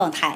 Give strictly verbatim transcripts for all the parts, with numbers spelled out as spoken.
状态。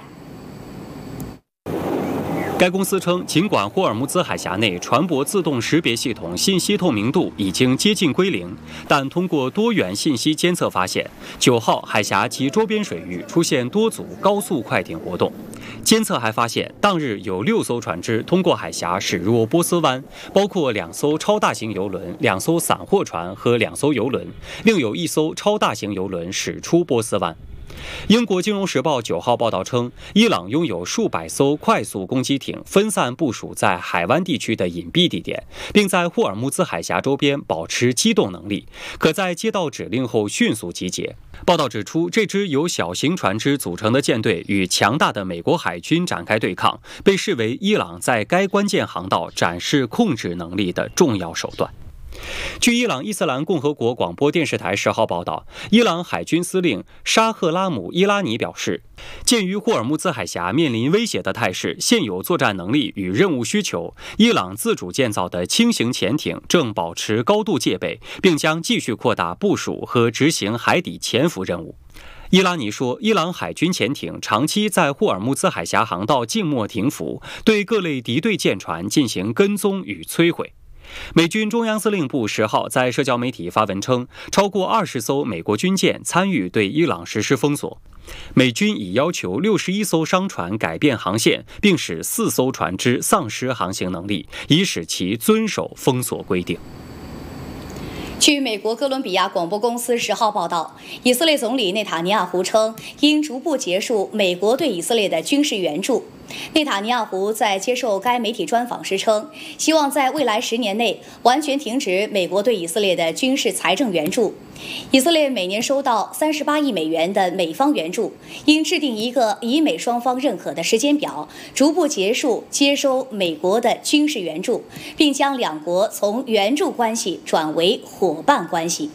该公司称，尽管霍尔木兹海峡内船舶自动识别系统信息透明度已经接近归零，但通过多元信息监测发现，九号海峡及周边水域出现多组高速快艇活动。监测还发现，当日有六艘船只通过海峡驶入波斯湾，包括两艘超大型邮轮、两艘散货船和两艘邮轮，另有一艘超大型邮轮驶出波斯湾。英国《金融时报》九号报道称，伊朗拥有数百艘快速攻击艇，分散部署在海湾地区的隐蔽地点，并在霍尔木兹海峡周边保持机动能力，可在接到指令后迅速集结。报道指出，这支由小型船只组成的舰队与强大的美国海军展开对抗，被视为伊朗在该关键航道展示控制能力的重要手段。据伊朗伊斯兰共和国广播电视台十号报道，伊朗海军司令沙赫拉姆伊拉尼表示，鉴于霍尔木兹海峡面临威胁的态势、现有作战能力与任务需求，伊朗自主建造的轻型潜艇正保持高度戒备，并将继续扩大部署和执行海底潜伏任务。伊拉尼说，伊朗海军潜艇长期在霍尔木兹海峡航道静默停伏，对各类敌对舰船进行跟踪与摧毁。美军中央司令部十号在社交媒体发文称，超过二十艘美国军舰参与对伊朗实施封锁。美军已要求六十一艘商船改变航线，并使四艘船只丧失航行能力，以使其遵守封锁规定。 据美国哥伦比亚广播公司十号报道，以色列总理内塔尼亚胡称，应逐步结束美国对以色列的军事援助。内塔尼亚胡在接受该媒体专访时称，希望在未来十年内完全停止美国对以色列的军事财政援助。以色列每年收到三十八亿美元的美方援助，应制定一个以美双方认可的时间表，逐步结束接收美国的军事援助，并将两国从援助关系转为伙伴关系。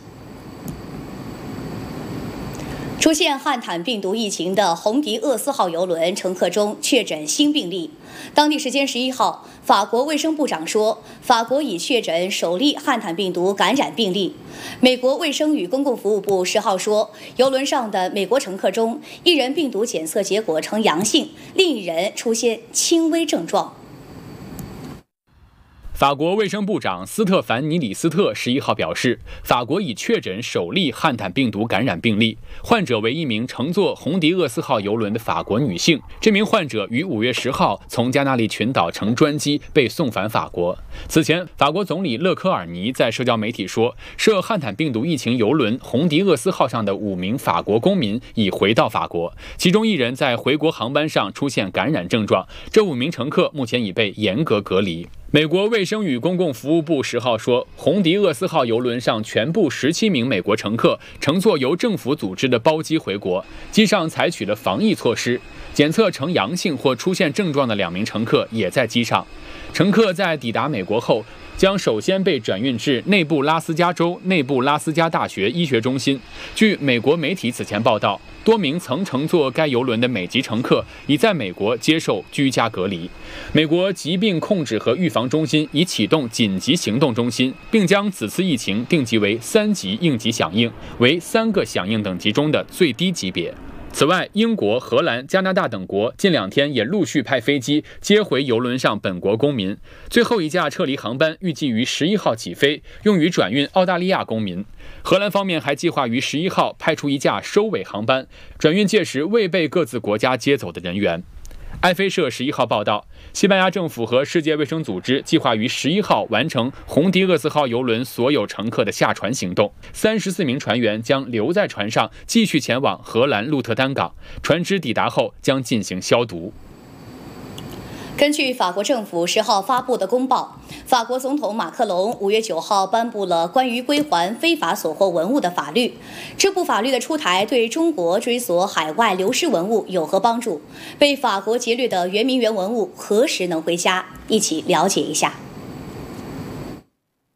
出现汉坦病毒疫情的红迪厄斯号邮轮乘客中确诊新病例。当地时间十一号，法国卫生部长说，法国已确诊首例汉坦病毒感染病例。美国卫生与公共服务部十号说，邮轮上的美国乘客中，一人病毒检测结果呈阳性，另一人出现轻微症状。 法国卫生部长斯特凡尼里斯特十一号表示，法国已确诊首例汉坦病毒感染病例，患者为一名乘坐红迪厄斯号邮轮的法国女性。这名患者于五月十号从加那利群岛乘专机被送返法国。此前，法国总理勒科尔尼在社交媒体说，涉汉坦病毒疫情邮轮红迪厄斯号上的五名法国公民已回到法国，其中一人在回国航班上出现感染症状，这五名乘客目前已被严格隔离。美国卫生与公共服务部十号说，红迪厄斯号邮轮上全部十七名美国乘客乘坐由政府组织的包机回国，机上采取了防疫措施，检测呈阳性或出现症状的两名乘客也在机上。乘客在抵达美国后，将首先被转运至内布拉斯加州内布拉斯加大学医学中心。据美国媒体此前报道，多名曾乘坐该邮轮的美籍乘客已在美国接受居家隔离。美国疾病控制和预防中心已启动紧急行动中心，并将此次疫情定级为三级应急响应，为三个响应等级中的最低级别。此外，英国、荷兰、加拿大等国近两天也陆续派飞机接回邮轮上本国公民。最后一架撤离航班预计于十一号起飞，用于转运澳大利亚公民。荷兰方面还计划于十一号派出一架收尾航班，转运届时未被各自国家接走的人员。埃菲社十一号报道，西班牙政府和世界卫生组织计划于十一号完成红迪厄斯号邮轮所有乘客的下船行动，三十四名船员将留在船上继续前往荷兰鹿特丹港，船只抵达后将进行消毒。 根据法国政府十号发布的公报，法国总统马克龙五月九号颁布了关于归还非法所获文物的法律。这部法律的出台对中国追索海外流失文物有何帮助？被法国劫掠的圆明园文物何时能回家？一起了解一下。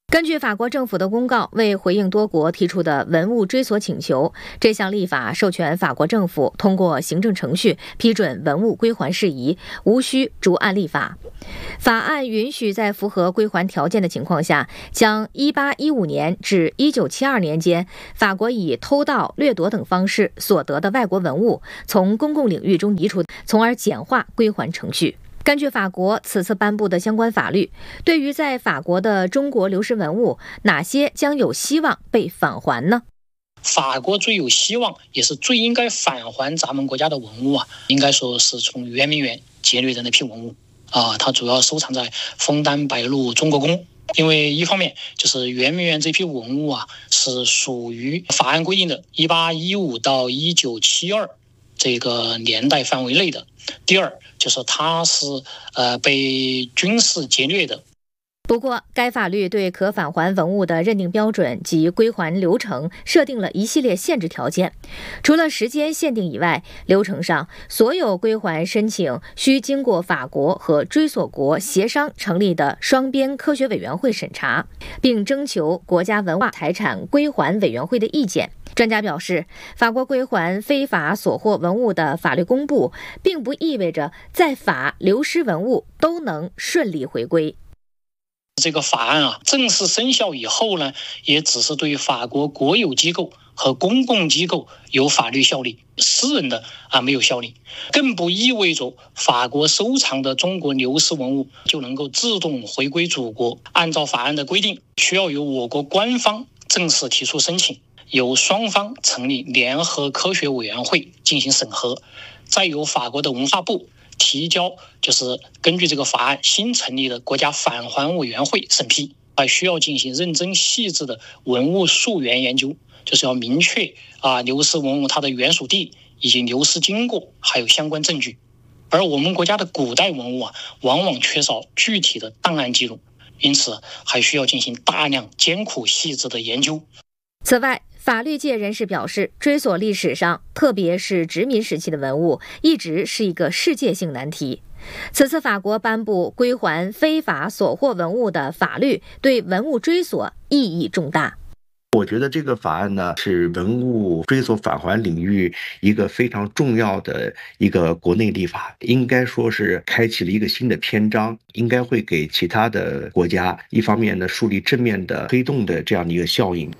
根据法国政府的公告，为回应多国提出的文物追索请求，这项立法授权法国政府通过行政程序批准文物归还事宜，无需逐案立法。法案允许在符合归还条件的情况下，将一八一五年至一九七二年间法国以偷盗、掠夺等方式所得的外国文物从公共领域中移除，从而简化归还程序。根据法国此次颁布的相关法律，对于在法国的中国流失文物，哪些将有希望被返还呢？ 法国最有希望，也是最应该返还咱们国家的文物啊，应该说是从圆明园劫掠的那批文物啊，它主要收藏在枫丹白露中国宫。因为一方面就是圆明园这批文物啊，是属于法案规定的一八一五到一九七二这个年代范围内的。第二就是它是呃被军事劫掠的。 不过，该法律对可返还文物的认定标准及归还流程设定了一系列限制条件。除了时间限定以外，流程上所有归还申请需经过法国和追索国协商成立的双边科学委员会审查，并征求国家文化财产归还委员会的意见。专家表示，法国归还非法所获文物的法律公布，并不意味着在法流失文物都能顺利回归。 这个法案啊，正式生效以后呢，也只是对法国国有机构和公共机构有法律效力，私人的啊没有效力，更不意味着法国收藏的中国流失文物就能够自动回归祖国。按照法案的规定，需要由我国官方正式提出申请，由双方成立联合科学委员会进行审核，再由法国的文化部提交，就是根据这个法案新成立的国家返还委员会审批，还需要进行认真细致的文物溯源研究，就是要明确啊流失文物它的原属地以及流失经过，还有相关证据。而我们国家的古代文物啊，往往缺少具体的档案记录，因此还需要进行大量艰苦细致的研究。 此外，法律界人士表示，追索历史上，特别是殖民时期的文物，一直是一个世界性难题。此次法国颁布归还非法所获文物的法律，对文物追索意义重大。 我觉得这个法案呢，是文物追索返还领域一个非常重要的一个国内立法，应该说是开启了一个新的篇章，应该会给其他的国家一方面呢树立正面的推动的这样的一个效应。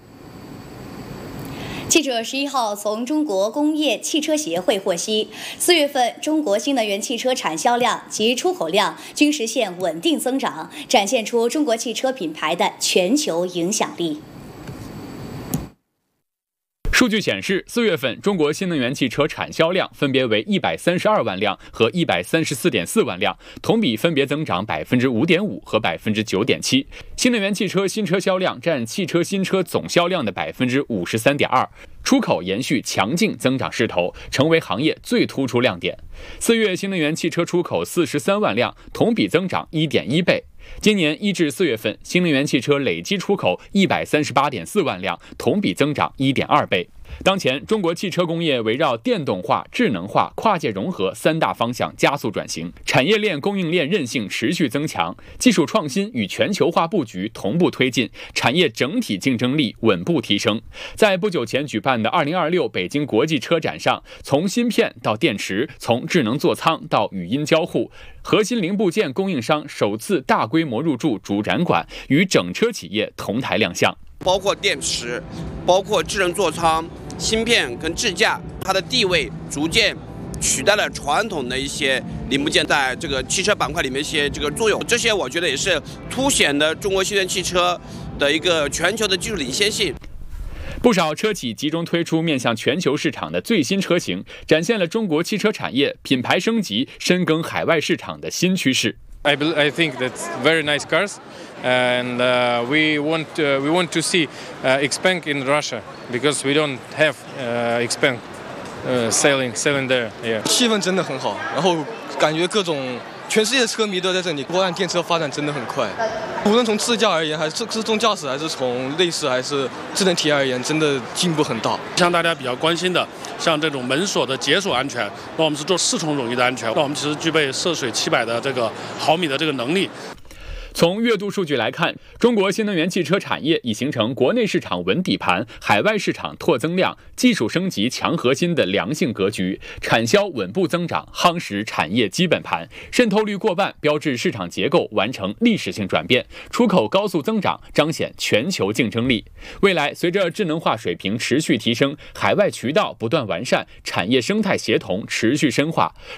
记者十一号从中国工业汽车协会获悉，四月份中国新能源汽车产销量及出口量均实现稳定增长，展现出中国汽车品牌的全球影响力。 数据显示，四月份中国新能源汽车产销量分别为一百三十二万辆和一百三十四点四万辆，同比分别增长百分之五点五和百分之九点七。新能源汽车新车销量占汽车新车总销量的百分之五十三点二。出口延续强劲增长势头，成为行业最突出亮点。四月新能源汽车出口四十三万辆，同比增长一点一倍。今年一至四月份，新能源汽车累计出口一百三十八点四万辆，同比增长一点二倍。当前，中国汽车工业围绕电动化、智能化、跨界融合三大方向加速转型，产业链供应链韧性持续增强，技术创新与全球化布局同步推进，产业整体竞争力稳步提升。在不久前举办的二零二六北京国际车展上，从芯片到电池，从智能座舱到语音交互，核心零部件供应商首次大规模入驻主展馆，与整车企业同台亮相。 包括电池，包括智能座舱、芯片跟支架，它的地位逐渐取代了传统的一些零部件在这个汽车板块里面一些这个作用。这些我觉得也是凸显了中国新能源汽车的一个全球的技术领先性。 不少车企集中推出面向全球市场的最新车型，展现了中国汽车产业品牌升级、深耕海外市场的新趋势。 I, I think that's very nice cars, and uh, we want uh, we want to see uh, Xpeng in Russia because we don't have uh, Xpeng uh, selling selling there. Yeah. 气氛真的很好，然后感觉各种全世界的车迷都在这里。国产电车发展真的很快，无论从自驾而言，还是自动驾驶，还是从内饰还是智能体验而言，真的进步很大。 像大家比较关心的，像这种门锁的解锁安全，那我们是做四重冗余的安全，那我们其实具备涉水七百的这个毫米的这个能力。 从月度数据来看，中国新能源汽车产业已形成国内市场稳底盘、海外市场拓增量、技术升级强核心的良性格局，产销稳步增长，夯实产业基本盘，渗透率过半，标志市场结构完成历史性转变，出口高速增长，彰显全球竞争力。未来随着智能化水平持续提升，海外渠道不断完善，产业生态协同持续深化，